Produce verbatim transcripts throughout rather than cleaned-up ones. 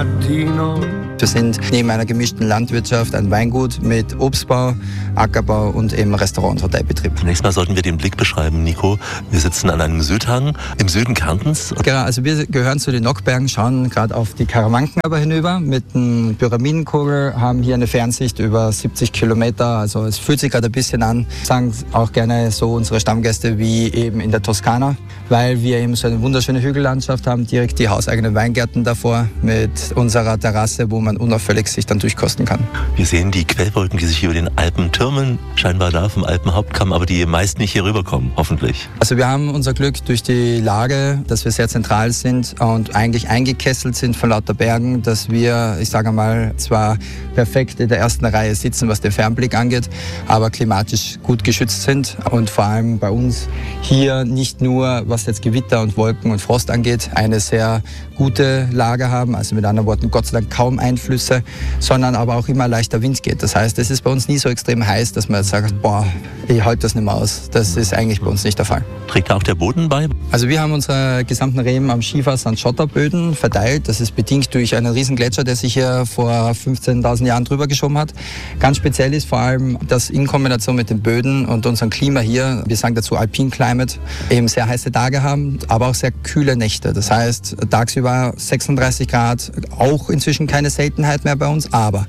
Wir sind neben einer gemischten Landwirtschaft ein Weingut mit Obstbau, Ackerbau und eben Restaurant- und Hotelbetrieb. Zunächst mal sollten wir den Blick beschreiben, Nico. Wir sitzen an einem Südhang im Süden Kärntens. Genau, also wir gehören zu den Nockbergen, schauen gerade auf die Karawanken aber hinüber mit einem Pyramidenkugel, haben hier eine Fernsicht über siebzig Kilometer. Also es fühlt sich gerade ein bisschen an, sagen auch gerne so unsere Stammgäste wie eben in der Toskana, weil wir eben so eine wunderschöne Hügellandschaft haben, direkt die hauseigenen Weingärten davor mit unserer Terrasse, wo man unauffällig sich dann durchkosten kann. Wir sehen die Quellwolken, die sich über den Alpen türmen, scheinbar da vom Alpenhauptkamm, aber die meist nicht hier rüberkommen, hoffentlich. Also wir haben unser Glück durch die Lage, dass wir sehr zentral sind und eigentlich eingekesselt sind von lauter Bergen, dass wir, ich sage mal, zwar perfekt in der ersten Reihe sitzen, was den Fernblick angeht, aber klimatisch gut geschützt sind und vor allem bei uns hier nicht nur, was jetzt Gewitter und Wolken und Frost angeht, eine sehr gute Lage haben, also mit anderen Worten Gott sei Dank kaum Einflüsse, sondern aber auch immer leichter Wind geht. Das heißt, es ist bei uns nie so extrem heiß, dass man jetzt sagt, boah, ich halte das nicht mehr aus. Das ist eigentlich bei uns nicht der Fall. Trägt da auch der Boden bei? Also wir haben unsere gesamten Reben am Schiefer an Schotterböden verteilt. Das ist bedingt durch einen riesen Gletscher, der sich hier vor fünfzehntausend Jahren drüber geschoben hat. Ganz speziell ist vor allem, dass in Kombination mit den Böden und unserem Klima hier, wir sagen dazu Alpine Climate, eben sehr heiße Tage haben, aber auch sehr kühle Nächte. Das heißt, tagsüber sechsunddreißig Grad, auch inzwischen keine Seltenheit mehr bei uns, aber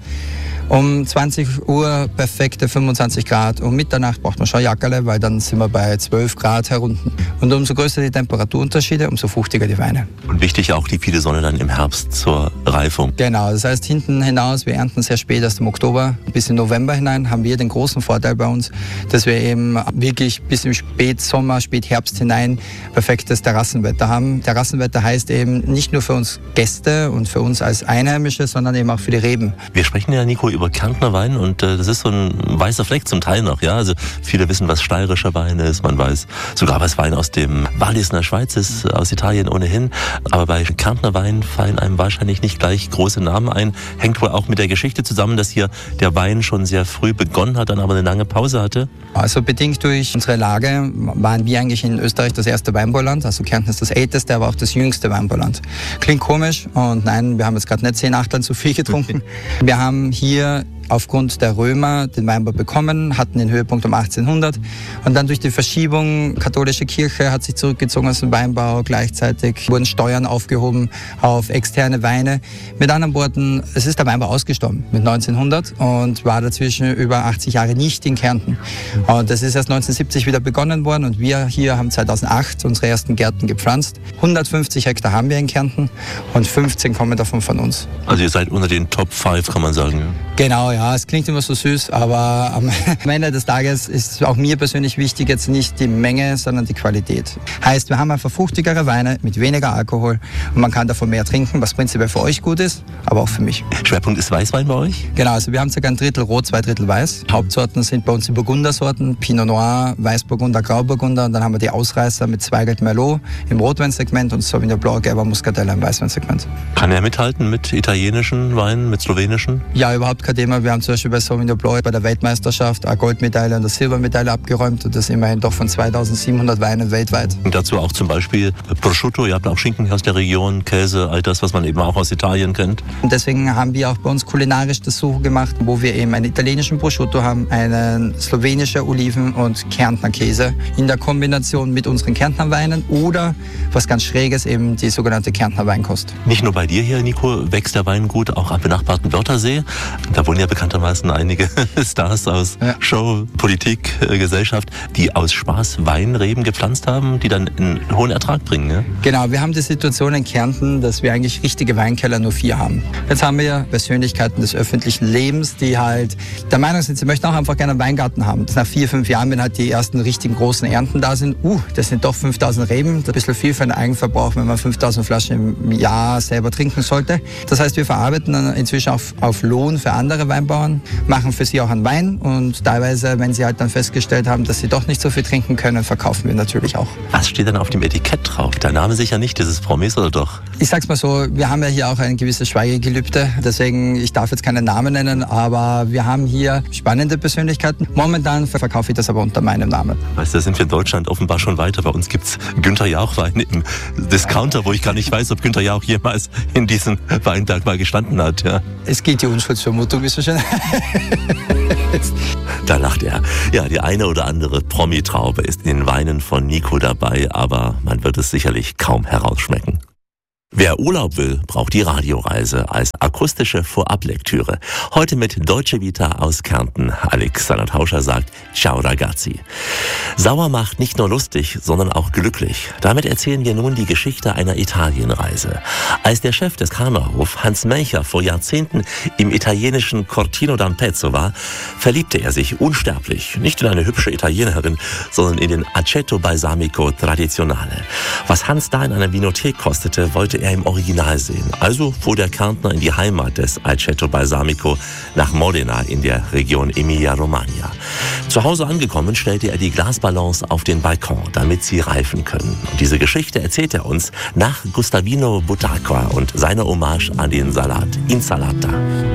um zwanzig Uhr perfekte fünfundzwanzig Grad. Um Mitternacht braucht man schon Jackerle, weil dann sind wir bei zwölf Grad herunten. Und umso größer die Temperaturunterschiede, umso fruchtiger die Weine. Und wichtig auch die viele Sonne dann im Herbst zur Reifung. Genau, das heißt hinten hinaus, wir ernten sehr spät, erst im Oktober bis in November hinein, haben wir den großen Vorteil bei uns, dass wir eben wirklich bis im Spätsommer, Spätherbst hinein perfektes Terrassenwetter haben. Terrassenwetter heißt eben nicht nur für uns Gäste und für uns als Einheimische, sondern eben auch für die Reben. Wir sprechen ja, Nico, über Kärntner Wein und äh, das ist so ein weißer Fleck zum Teil noch, ja. Also viele wissen, was steirischer Wein ist, man weiß sogar, was Wein aus dem Wallis in der Schweiz ist, aus Italien ohnehin. Aber bei Kärntner Wein fallen einem wahrscheinlich nicht gleich große Namen ein. Hängt wohl auch mit der Geschichte zusammen, dass hier der Wein schon sehr früh begonnen hat, dann aber eine lange Pause hatte. Also bedingt durch unsere Lage waren wir eigentlich in Österreich das erste Weinbauland. Also Kärnten ist das älteste, aber auch das jüngste Weinbauland. Klingt komisch und nein, wir haben jetzt gerade nicht zehn Achteln zu viel getrunken. Wir haben hier aufgrund der Römer den Weinbau bekommen, hatten den Höhepunkt um achtzehnhundert und dann durch die Verschiebung, katholische Kirche hat sich zurückgezogen aus dem Weinbau, gleichzeitig wurden Steuern aufgehoben auf externe Weine. Mit anderen Worten, es ist der Weinbau ausgestorben mit neunzehnhundert und war dazwischen über achtzig Jahre nicht in Kärnten. Und das ist erst neunzehnhundertsiebzig wieder begonnen worden und wir hier haben zweitausendacht unsere ersten Gärten gepflanzt. hundertfünfzig Hektar haben wir in Kärnten und fünfzehn kommen davon von uns. Also ihr seid unter den Top fünf, kann man sagen. Genau, ja, es klingt immer so süß, aber am Ende des Tages ist auch mir persönlich wichtig jetzt nicht die Menge, sondern die Qualität. Heißt, wir haben einfach fruchtigere Weine mit weniger Alkohol und man kann davon mehr trinken, was prinzipiell für euch gut ist, aber auch für mich. Schwerpunkt ist Weißwein bei euch? Genau, also wir haben ca. ein Drittel Rot, zwei Drittel Weiß. Hauptsorten sind bei uns die Burgundersorten, Pinot Noir, Weißburgunder, Grauburgunder und dann haben wir die Ausreißer mit Zweigelt Merlot im Rotweinsegment und Sauvignon Blanc, Gelber Muscatella im Weißweinsegment. Kann er mithalten mit italienischen Weinen, mit slowenischen? Ja, überhaupt kein Thema. Wir haben zum Beispiel bei Sauvignon Blanc bei der Weltmeisterschaft eine Goldmedaille und eine Silbermedaille abgeräumt und das immerhin doch von zweitausendsiebenhundert Weinen weltweit. Und dazu auch zum Beispiel Prosciutto, ihr habt auch Schinken aus der Region, Käse, all das, was man eben auch aus Italien kennt. Und deswegen haben wir auch bei uns kulinarisch das Suche gemacht, wo wir eben einen italienischen Prosciutto haben, einen slowenischen Oliven- und Kärntner Käse in der Kombination mit unseren Kärntner Weinen oder was ganz Schräges, eben die sogenannte Kärntner Weinkost. Nicht nur bei dir hier, Nico, wächst der Wein gut, auch am benachbarten Wörthersee. Da wohnen ja bekanntermaßen einige Stars aus ja. Show, Politik, äh, Gesellschaft, die aus Spaß Weinreben gepflanzt haben, die dann einen hohen Ertrag bringen. Ja? Genau, wir haben die Situation in Kärnten, dass wir eigentlich richtige Weinkeller nur vier haben. Jetzt haben wir Persönlichkeiten des öffentlichen Lebens, die halt der Meinung sind, sie möchten auch einfach gerne einen Weingarten haben. Nach vier, fünf Jahren, wenn halt die ersten richtigen großen Ernten da sind, uh, das sind doch fünftausend Reben, das ist ein bisschen viel für den Eigenverbrauch, wenn man fünftausend Flaschen im Jahr selber trinken sollte. Das heißt, wir verarbeiten dann inzwischen auf, auf Lohn für andere Weinbauern Weinbauern, machen für sie auch einen Wein und teilweise, wenn sie halt dann festgestellt haben, dass sie doch nicht so viel trinken können, verkaufen wir natürlich auch. Was steht denn auf dem Etikett drauf? Der Name sicher nicht, das ist Promis oder doch? Ich sag's mal so, wir haben ja hier auch ein gewisses Schweigegelübde, deswegen, ich darf jetzt keinen Namen nennen, aber wir haben hier spannende Persönlichkeiten. Momentan verkaufe ich das aber unter meinem Namen. Weißt du, da sind wir in Deutschland offenbar schon weiter. Bei uns gibt's Günther Jauch-Wein im Discounter, wo ich gar nicht weiß, ob Günther Jauch jemals in diesem Weinberg mal gestanden hat. Ja. Es geht die Unschuldsvermutung, wie so schön. Da lacht er. Ja, die eine oder andere Promi-Traube ist in den Weinen von Nico dabei, aber man wird es sicherlich kaum herausschmecken. Wer Urlaub will, braucht die Radioreise als akustische Vorablektüre. Heute mit Deutsche Vita aus Kärnten. Alexander Tauscher sagt Ciao ragazzi. Sauer macht nicht nur lustig, sondern auch glücklich. Damit erzählen wir nun die Geschichte einer Italienreise. Als der Chef des Karnerhof, Hans Melcher, vor Jahrzehnten im italienischen Cortino d'Ampezzo war, verliebte er sich unsterblich, nicht in eine hübsche Italienerin, sondern in den Aceto Balsamico Tradizionale. Was Hans da in einer Vinothek kostete, wollte er im Original sehen. Also fuhr der Kärntner in die Heimat des Aceto Balsamico nach Modena in der Region Emilia-Romagna. Zu Hause angekommen, stellte er die Glasballons auf den Balkon, damit sie reifen können. Und diese Geschichte erzählt er uns nach Gustavino Butacqua und seiner Hommage an den Salat Insalata.